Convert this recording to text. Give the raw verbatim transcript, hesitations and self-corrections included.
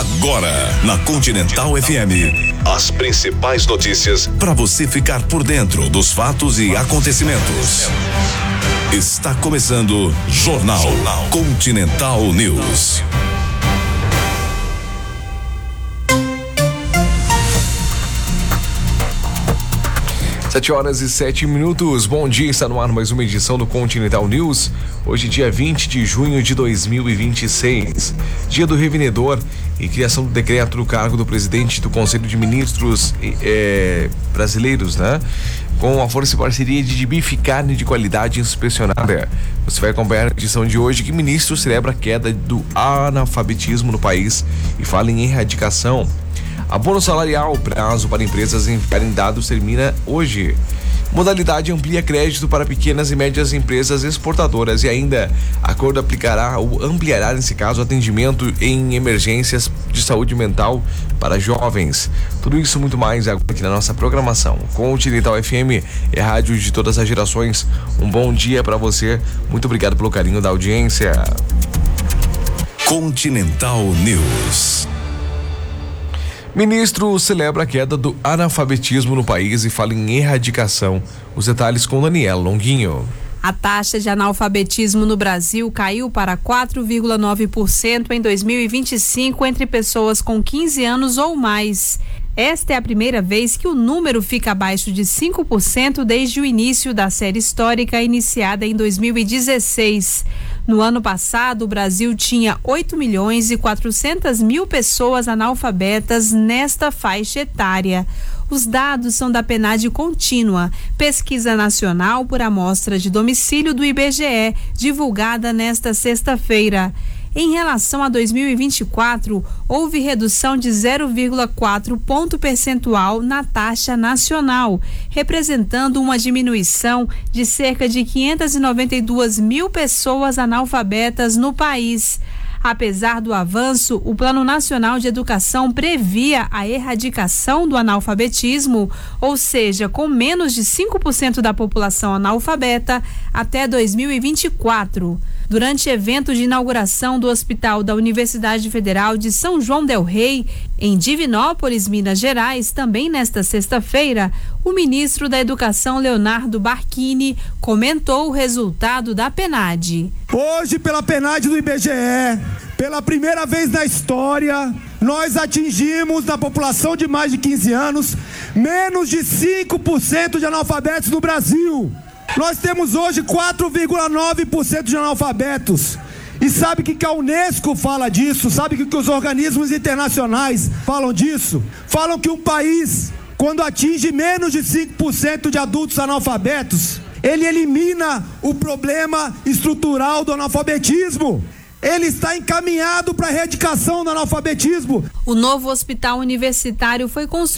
Agora, na Continental F M, as principais notícias para você ficar por dentro dos fatos e acontecimentos. Está começando Jornal, Jornal Continental News. Sete horas e sete minutos. Bom dia, está no ar mais uma edição do Continental News. Hoje, dia vinte de junho de dois mil e vinte e seis, dia do revendedor e criação do decreto do cargo do presidente do Conselho de Ministros é, brasileiros, né? Com a força e parceria de bife carne de qualidade inspecionada. Você vai acompanhar a edição de hoje que o ministro celebra a queda do analfabetismo no país e fala em erradicação. Abono salarial, prazo para empresas enviarem dados termina hoje. Modalidade amplia crédito para pequenas e médias empresas exportadoras e ainda acordo aplicará ou ampliará, nesse caso, atendimento em emergências de saúde mental para jovens. Tudo isso muito mais agora aqui na nossa programação. Continental F M é rádio de todas as gerações. Um bom dia para você. Muito obrigado pelo carinho da audiência. Continental News. Ministro celebra a queda do analfabetismo no país e fala em erradicação. Os detalhes com Daniela Longuinho. A taxa de analfabetismo no Brasil caiu para quatro vírgula nove por cento em dois mil e vinte e cinco entre pessoas com quinze anos ou mais. Esta é a primeira vez que o número fica abaixo de cinco por cento desde o início da série histórica iniciada em dois mil e dezesseis. No ano passado, o Brasil tinha oito milhões e quatrocentas mil pessoas analfabetas nesta faixa etária. Os dados são da PNAD Contínua, pesquisa nacional por amostra de domicílio do I B G E, divulgada nesta sexta-feira. Em relação a dois mil e vinte e quatro, houve redução de zero vírgula quatro ponto percentual na taxa nacional, representando uma diminuição de cerca de quinhentas e noventa e duas mil pessoas analfabetas no país. Apesar do avanço, o Plano Nacional de Educação previa a erradicação do analfabetismo, ou seja, com menos de cinco por cento da população analfabeta até dois mil e vinte e quatro. Durante evento de inauguração do Hospital da Universidade Federal de São João del Rei, em Divinópolis, Minas Gerais, também nesta sexta-feira, o ministro da Educação, Leonardo Barquini, comentou o resultado da PNAD. Hoje, pela PNAD do I B G E, pela primeira vez na história, nós atingimos na população de mais de quinze anos menos de cinco por cento de analfabetos no Brasil. Nós temos hoje quatro vírgula nove por cento de analfabetos. E sabe o que a Unesco fala disso? Sabe o que os organismos internacionais falam disso? Falam que um país, quando atinge menos de cinco por cento de adultos analfabetos, ele elimina o problema estrutural do analfabetismo. Ele está encaminhado para a erradicação do analfabetismo. O novo hospital universitário foi construído